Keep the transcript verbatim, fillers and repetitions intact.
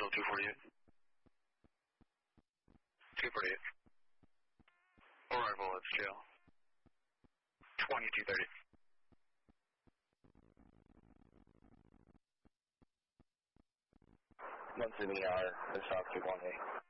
still two forty-eight. two forty-eight. Arrival at scale. twenty-two thirty. Once in the hour, the South two one eight.